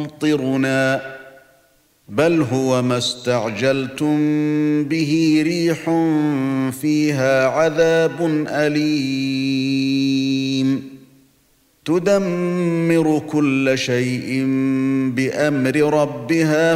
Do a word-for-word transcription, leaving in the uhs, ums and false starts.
يمطرنا بل هو ما استعجلتم به ريح فيها عذاب أليم تدمر كل شيء بأمر ربها